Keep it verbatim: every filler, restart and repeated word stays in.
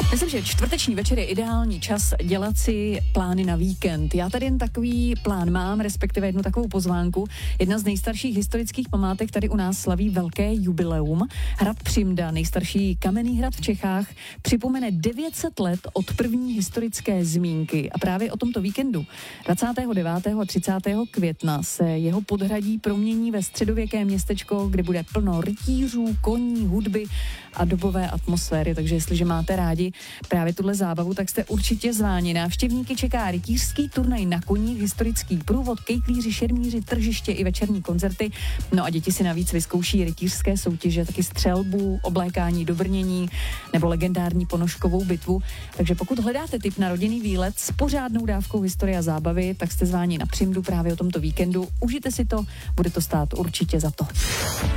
Myslím, že čtvrteční večer je ideální čas dělat si plány na víkend. Já tady jen takový plán mám, respektive jednu takovou pozvánku. Jedna z nejstarších historických památek tady u nás slaví velké jubileum. Hrad Přimda, nejstarší kamenný hrad v Čechách, připomene devět set let od první historické zmínky. A právě o tomto víkendu dvacátého devátého a třicátého května se jeho podhradí promění ve středověké městečko, kde bude plno rytířů, koní, hudby a dobové atmosféry. Takže jestliže máte rádi právě tuhle zábavu, tak jste určitě zváni. Návštěvníky čeká rytířský turnaj na koních, historický průvod, kejklíři, šermíři, tržiště i večerní koncerty. No a děti si navíc vyzkouší rytířské soutěže, taky střelbu, oblékání do brnění nebo legendární ponožkovou bitvu. Takže pokud hledáte tip na rodinný výlet s pořádnou dávkou historie a zábavy, tak jste zváni na Přimdu právě o tomto víkendu. Užijte si to, bude to stát určitě za to.